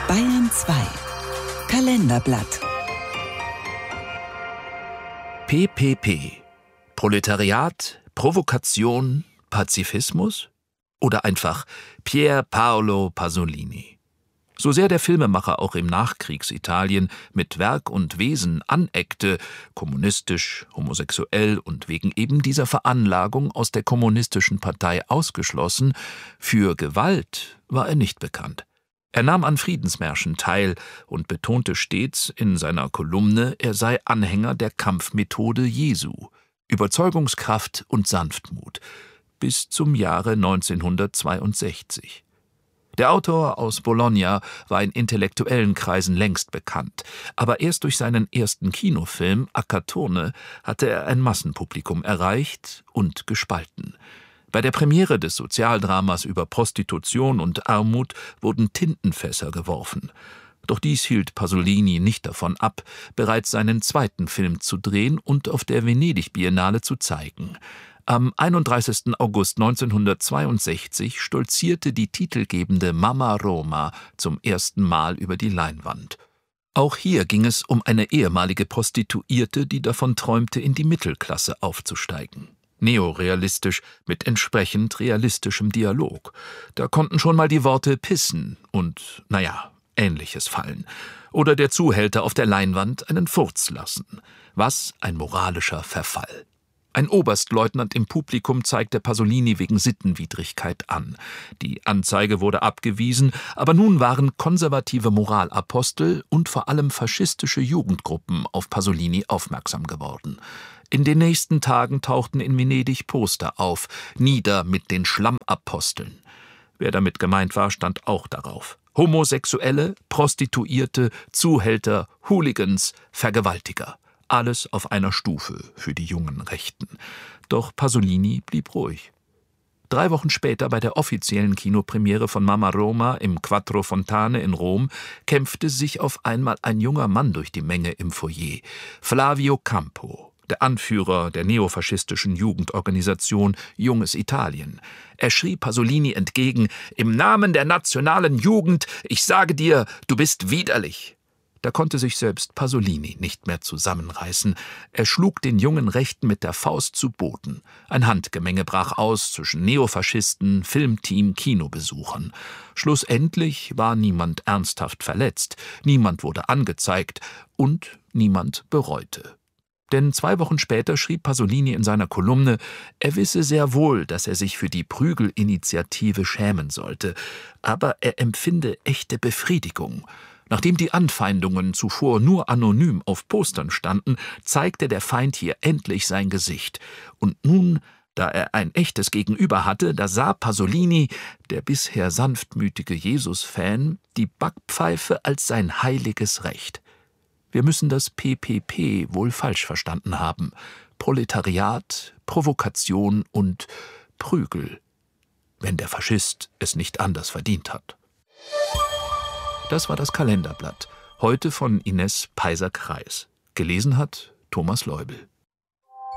Bayern 2 Kalenderblatt. PPP. Proletariat, Provokation, Pazifismus? Oder einfach Pier Paolo Pasolini? So sehr der Filmemacher auch im Nachkriegsitalien mit Werk und Wesen aneckte, kommunistisch, homosexuell und wegen eben dieser Veranlagung aus der kommunistischen Partei ausgeschlossen, für Gewalt war er nicht bekannt. Er nahm an Friedensmärschen teil und betonte stets in seiner Kolumne, er sei Anhänger der Kampfmethode Jesu, Überzeugungskraft und Sanftmut, bis zum Jahre 1962. Der Autor aus Bologna war in intellektuellen Kreisen längst bekannt, aber erst durch seinen ersten Kinofilm Accattone hatte er ein Massenpublikum erreicht und gespalten. Bei der Premiere des Sozialdramas über Prostitution und Armut wurden Tintenfässer geworfen. Doch dies hielt Pasolini nicht davon ab, bereits seinen zweiten Film zu drehen und auf der Venedig-Biennale zu zeigen. Am 31. August 1962 stolzierte die titelgebende Mama Roma zum ersten Mal über die Leinwand. Auch hier ging es um eine ehemalige Prostituierte, die davon träumte, in die Mittelklasse aufzusteigen. Neorealistisch mit entsprechend realistischem Dialog. Da konnten schon mal die Worte pissen und, Ähnliches fallen. Oder der Zuhälter auf der Leinwand einen Furz lassen. Was ein moralischer Verfall. Ein Oberstleutnant im Publikum zeigte Pasolini wegen Sittenwidrigkeit an. Die Anzeige wurde abgewiesen, aber nun waren konservative Moralapostel und vor allem faschistische Jugendgruppen auf Pasolini aufmerksam geworden. In den nächsten Tagen tauchten in Venedig Poster auf, nieder mit den Schlammaposteln. Wer damit gemeint war, stand auch darauf. Homosexuelle, Prostituierte, Zuhälter, Hooligans, Vergewaltiger. Alles auf einer Stufe für die jungen Rechten. Doch Pasolini blieb ruhig. 3 Wochen später bei der offiziellen Kinopremiere von Mama Roma im Quattro Fontane in Rom kämpfte sich auf einmal ein junger Mann durch die Menge im Foyer. Flavio Campo, der Anführer der neofaschistischen Jugendorganisation Junges Italien. Er schrie Pasolini entgegen: »Im Namen der nationalen Jugend, ich sage dir, du bist widerlich!« Da konnte sich selbst Pasolini nicht mehr zusammenreißen. Er schlug den jungen Rechten mit der Faust zu Boden. Ein Handgemenge brach aus zwischen Neofaschisten, Filmteam, Kinobesuchern. Schlussendlich war niemand ernsthaft verletzt, niemand wurde angezeigt und niemand bereute. Denn 2 Wochen später schrieb Pasolini in seiner Kolumne, er wisse sehr wohl, dass er sich für die Prügelinitiative schämen sollte, aber er empfinde echte Befriedigung. Nachdem die Anfeindungen zuvor nur anonym auf Postern standen, zeigte der Feind hier endlich sein Gesicht. Und nun, da er ein echtes Gegenüber hatte, da sah Pasolini, der bisher sanftmütige Jesus-Fan, die Backpfeife als sein heiliges Recht. Wir müssen das PPP wohl falsch verstanden haben. Proletariat, Provokation und Prügel, wenn der Faschist es nicht anders verdient hat. Das war das Kalenderblatt, heute von Ines Peiser-Kreis. Gelesen hat Thomas Leubel.